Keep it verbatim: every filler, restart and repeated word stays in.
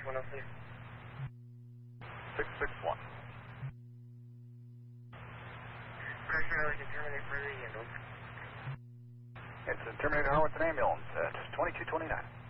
one oh, please. six six one. Pressure, I can terminate for the ambulance. It's a Terminator Harwich ambulance at twenty-two twenty-nine.